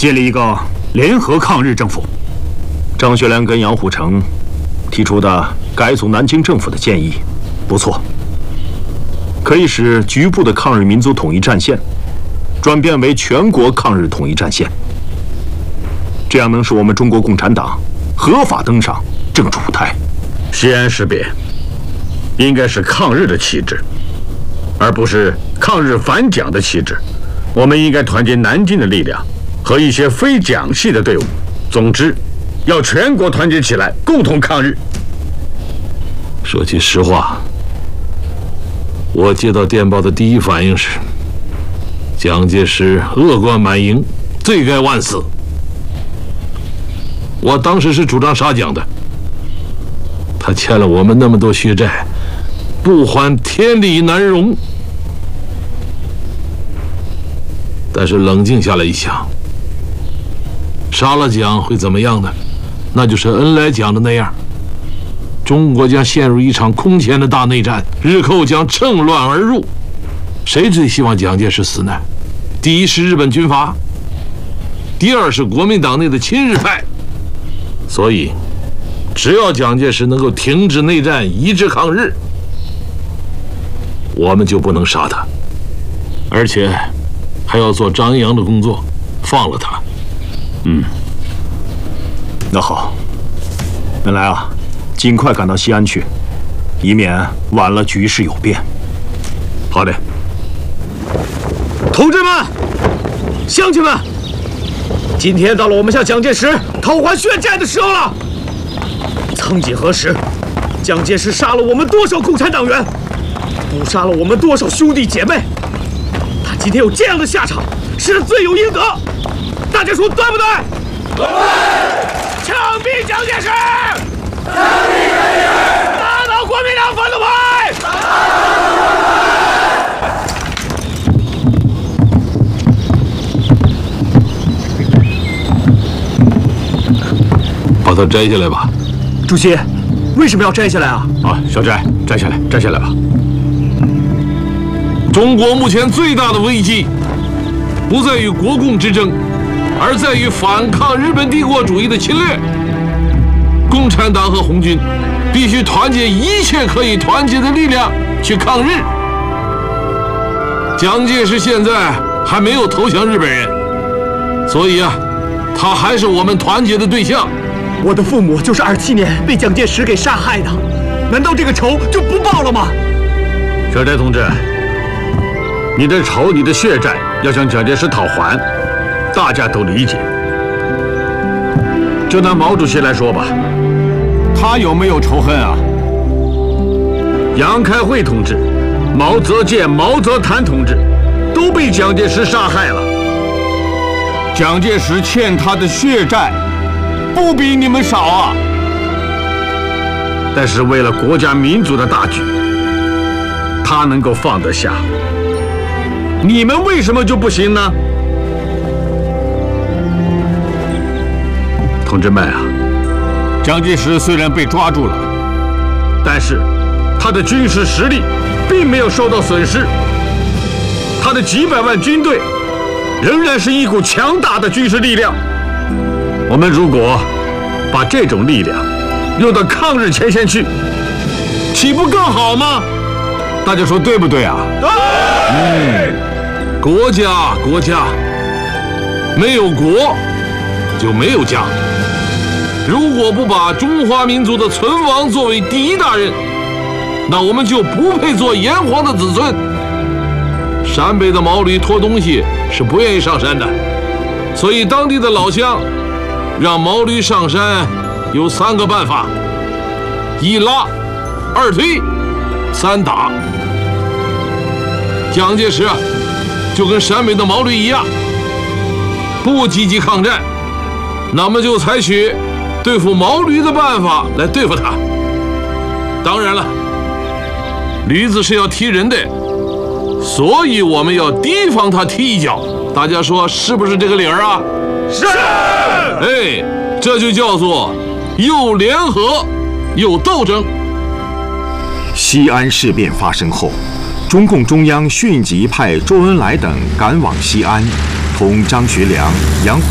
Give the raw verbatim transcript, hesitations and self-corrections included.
建立一个联合抗日政府。张学良跟杨虎城提出的改组南京政府的建议不错，可以使局部的抗日民族统一战线转变为全国抗日统一战线，这样能使我们中国共产党合法登上政治舞台。 西安事变应该是抗日的旗帜，而不是抗日反蒋的旗帜。我们应该团结南京的力量和一些非蒋系的队伍，总之要全国团结起来，共同抗日。 说句实话，我接到电报的第一反应是，蒋介石恶贯满盈，罪该万死。我当时是主张杀蒋的，他欠了我们那么多血债，不还天理难容。但是冷静下来一想，杀了蒋会怎么样呢？那就是恩来讲的那样，中国将陷入一场空前的大内战，日寇将趁乱而入。谁最希望蒋介石死呢？第一是日本军阀，第二是国民党内的亲日派。所以，只要蒋介石能够停止内战，一致抗日，我们就不能杀他，而且还要做张扬的工作，放了他。 嗯，那好，本来啊，尽快赶到西安去，以免晚了局势有变。 好的， 同志们、乡亲们，今天到了我们向蒋介石讨还血债的时候了。曾几何时，蒋介石杀了我们多少共产党员，屠杀了我们多少兄弟姐妹，他今天有这样的下场，是罪有应得。大家说对不对？对！枪毙蒋介石！枪毙蒋介石！打倒国民党反动派！打倒把它摘下来吧。 主席，为什么要摘下来啊？ 啊，小翟，摘下来，摘下来吧。 中国目前最大的危机，不在于国共之争，而在于反抗日本帝国主义的侵略。共产党和红军必须团结一切可以团结的力量去抗日。蒋介石现在还没有投降日本人，所以啊，他还是我们团结的对象。 我的父母就是二七年被蒋介石给杀害的，难道这个仇就不报了吗？ 小翟同志，你的仇、你的血债要向蒋介石讨还，大家都理解。就拿毛主席来说吧， 他有没有仇恨啊？ 杨开慧同志、毛泽建、毛泽谭同志都被蒋介石杀害了。 蒋介石欠他的血债不比你们少啊！ 但是为了国家民族的大局，他能够放得下，你们为什么就不行呢？同志们啊， 蒋介石虽然被抓住了， 但是他的军事实力并没有受到损失，他的几百万军队仍然是一股强大的军事力量。我们如果把这种力量用到抗日前线去，岂不更好吗？ 大家说对不对啊？ 对。 嗯，国家，国家，没有国就没有家。如果不把中华民族的存亡作为第一大任，那我们就不配做炎黄的子孙。陕北的毛驴拖东西是不愿意上山的，所以当地的老乡让毛驴上山有三个办法：一拉，二推，三打。蒋介石啊，就跟陕北的毛驴一样，不积极抗战，那么就采取对付毛驴的办法来对付他。当然了，驴子是要踢人的，所以我们要提防他踢一脚。大家说是不是这个理儿啊？ 是。 哎，这就叫做又联合又斗争。 西安事变发生后，中共中央迅即派周恩来等赶往西安，同张学良、杨虎